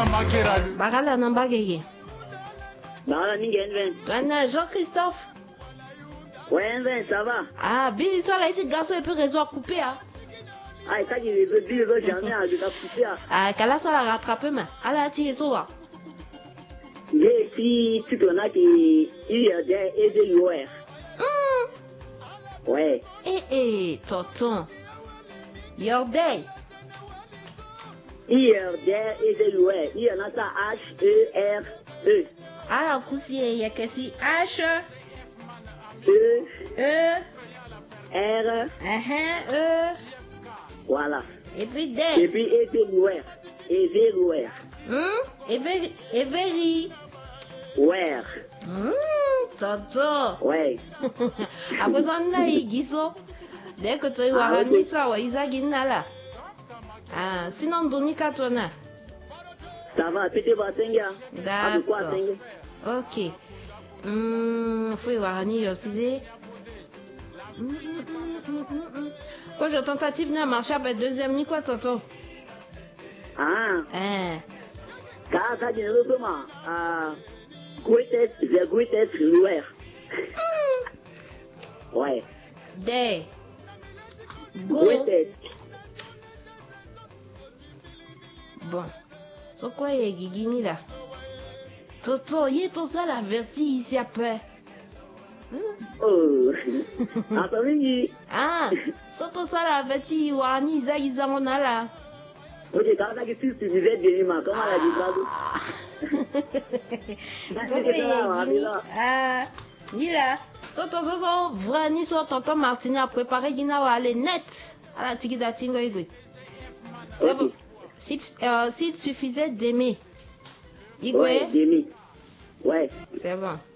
Bagala Nambagé. Bah, Jean-Christophe. Ouais, ça va. Ah, Billy, soit là, ici, garçon, il peut réseau couper. Ah, ça y est, les jamais à couper. Ah, Kala, ça l'a rattrapé, mais. Allez, tu es ça. Mais si tu connais qu'il y a des EDUR. Ouais. Tonton. Your day. Il y a des EDUR. Il y en a ça H-E-R-E. Ah, Koussi, il y a que si H. R. Voilà. Et puis D. Et puis EDUR. EDUR. Everi. Ouais. Tonton. Ouais. Après ça, on a Igiso. Dès que tu es Warani, ça va, Isagina là. Ah, sinon, Donika, toi, na. Ça va, tu te vas tenir. D'accord. Ok. Faut y Warani aussi. Quand je tentative n'a marché avec deuxième ni quoi, tonton? Quand ça dit comment? The greatest ruler. Ouais. Day. Greatest. Bon. So quoi y est Gigini là? Toto, y est tout ça l'averti ici après. Oh. Attendez. Ah, so tout ça l'averti Wani Isa on a là. Ok, quand ça qui suffisait de lui, comment elle a dit ça? So quoi y est Gigini? Ah, ni là. So vrai ni so tonton Martini a préparé Gina wa aller net. À la tiki da tingo igwe. C'est bon. S'il suffisait d'aimer. Igwe. Ouais, d'aimer. Ouais. C'est bon.